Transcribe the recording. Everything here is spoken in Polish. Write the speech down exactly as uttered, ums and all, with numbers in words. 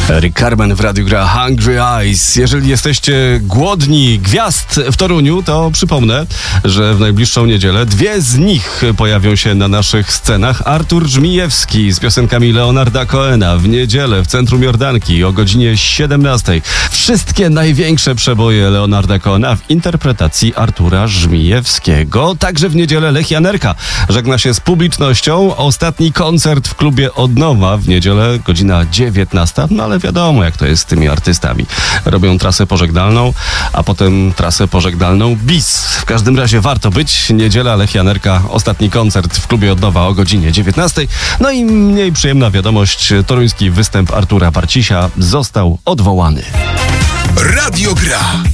Rick Carmen w Radiu gra Hungry Eyes. Jeżeli jesteście głodni gwiazd w Toruniu, to przypomnę, że w najbliższą niedzielę dwie z nich pojawią się na naszych scenach. Artur Żmijewski z piosenkami Leonarda Cohena w niedzielę w Centrum Jordanki o godzinie siedemnastej. Wszystkie największe przeboje Leonarda Cohena w interpretacji Artura Żmijewskiego. Także w niedzielę Lech Janerka żegna się z publicznością. Ostatni koncert w klubie Odnowa w niedzielę godzina dziewiętnasta. No ale wiadomo, jak to jest z tymi artystami. Robią trasę pożegnalną, a potem trasę pożegnalną bis. W każdym razie warto być. Niedziela Lech Janerka, ostatni koncert w klubie Odnowa o godzinie dziewiętnastej. No i mniej przyjemna wiadomość. Toruński występ Artura Barcisia został odwołany. Radio Gra.